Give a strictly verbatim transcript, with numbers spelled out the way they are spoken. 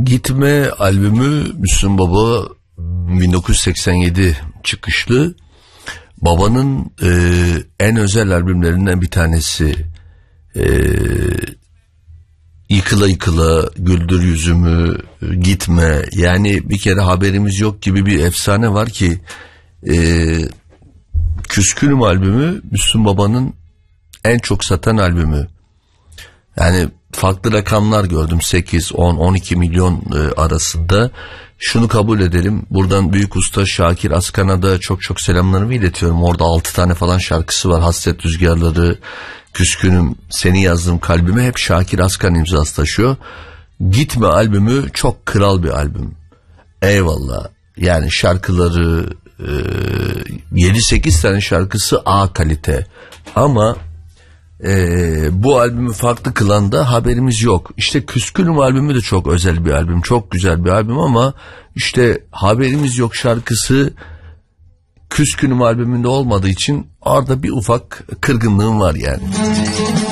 Gitme albümü Müslüm Baba bin dokuz yüz seksen yedi çıkışlı. Babanın e, en özel albümlerinden bir tanesi. E, Yıkıla Yıkıla, Güldür Yüzümü, Gitme. Yani bir kere haberimiz yok gibi bir efsane var ki e, Küskünüm albümü Müslüm Baba'nın en çok satan albümü. Yani farklı rakamlar gördüm, sekiz, on, on iki milyon e, arasında. Şunu kabul edelim, buradan büyük usta Şakir Askan'a da çok çok selamlarımı iletiyorum. Orada altı tane falan şarkısı var. Hasret Rüzgarları, Küskünüm, Seni Yazdım Kalbime, hep Şakir Askan imzası taşıyor. Gitme albümü çok kral bir albüm. Eyvallah. Yani şarkıları e, yedi sekiz tane şarkısı A kalite. Ama Ee, bu albümü farklı kılan da haberimiz yok. İşte Küskünüm albümü de çok özel bir albüm, çok güzel bir albüm ama işte haberimiz yok şarkısı Küskünüm albümünde olmadığı için orada bir ufak kırgınlığım var yani.